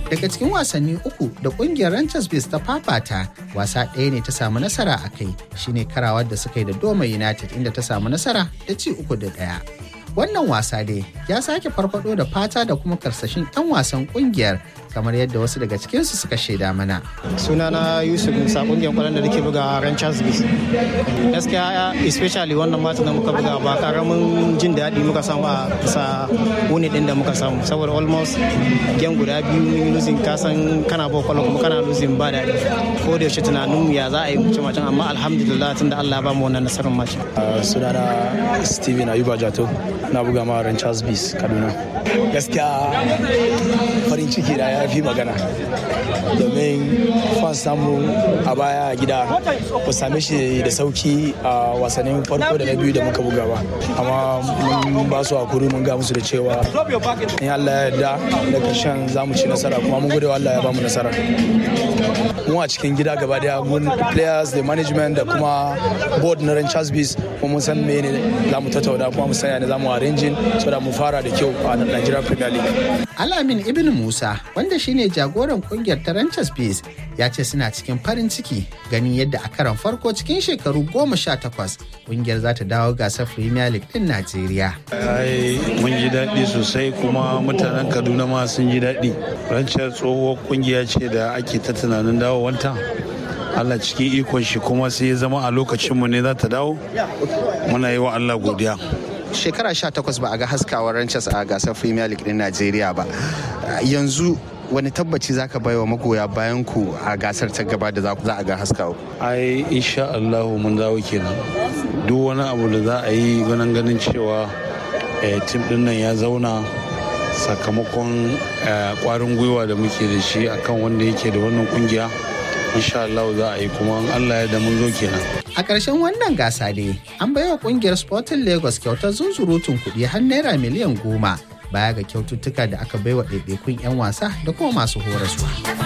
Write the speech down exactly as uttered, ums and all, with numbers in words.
Daga cikin wasanni uku da kungiyar Rangers Bees ta fafata, wasa ɗaya ne ta samu nasara a kai, shine karawar da suka yi da Doma United inda ta samu nasara da ci uku da ɗaya. Wannan wasa dai ya sake farfado da fata da kuma karsashin 'yan wasan kungiyar kamar yadda wasu daga cikinsu suka shaida mana. Sunana Yusuf Musa, kungiyar kwallon da nake buga Rangers Bees. Gaskiya especially wannan mata da muka buga ba karamin jin daɗi muka samu a bisa wuni ɗin da muka samu, saboda almost gen guda biyu mun losing, kasan kana ba kwallo kuma kana losing ba daɗi. Ko da yaushe tunanin ya za a yi mutum macen, amma alhamdulillah tunda Allah ya ba mu wannan nasarar macen. Sunana Steven Ayuba Jato, na buga ma Rangers Bees Kaduna. Gaskiya farin ciki da ya fi magana, domin fan samu a baya a gida ku same shi da sauki a wasannin farko da na biyu da muka buga ba, amma mun ba su hakuri, mun ga musu da cewa in Allah ya yarda da karshen za mu ci nasara, kuma mun gode wa Allah ya ba mu nasara. Mu a cikin gida gaba daya, mun players da management da kuma board na Rangers Bees mun san mene za mu tattauna, kuma mu san yana za mu arranging so da mu fara da kyau a Nigeria Premier League. Alamin Ibn Musa, wanda shine jagoran kungiyar ta Rangers Bees, ya ce suna cikin farin ciki ganin yadda a karon farko cikin shekaru goma sha takwas kungiyar za ta dawo gasar Premier League din Najeriya. Ai mun ji daɗi sosai, kuma mutanen Kaduna ma sun ji daɗi. Rangers tsohuwar kungiya ce da ake ta tunanin dawowanta. Allah cikin ikon shi kuma sai ya zama a lokacinmu ne za ta dawo. Muna yi wa Allah godiya. Shekara sha takwas ba a ga haskawar Rangers a gasar Premier League din Najeriya ba. Yanzu wani tabbaci za ka baiwa magoya bayan ku a gasar ta gaba da za a ga haskawa? Ai insha Allah mun dawo kenan. Duk wani abu da za a yi ganin ganin cewa tim din nan ya zauna sakamakon kwarin gwiwa da muke da shi akan wanda yake da wannan kungiya. Insha Allah za a yi, kuma Allah ya da mun zo kenan. A ƙarshen wannan gasa dai an baiwa ƙungiyar Sporting Lagos kyautar zunzurutun kuɗi har naira miliyan goma baya ga kyaututtuka da aka baiwa ɗaiɗaikun 'yan wasa da kuma masu horaswa.